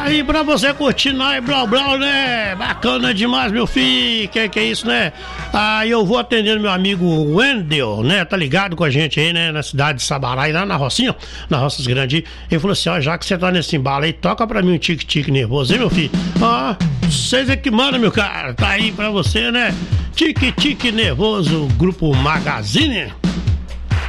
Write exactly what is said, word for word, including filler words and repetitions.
aí pra você curtir nós, Blau Blau, né? Bacana demais, meu filho. Que que é isso, né? Aí eu vou atendendo meu amigo Wendel, né? Tá ligado com a gente aí, né? Na cidade de Sabarai, lá na Rocinha, na Roças Grande. Ele falou assim, ó, já que você tá nesse embalo aí, toca pra mim um tique-tique nervoso, hein, meu filho? Ó, vocês é que mandam, meu cara. Tá aí pra você, né? Tique-tique nervoso, Grupo Magazine.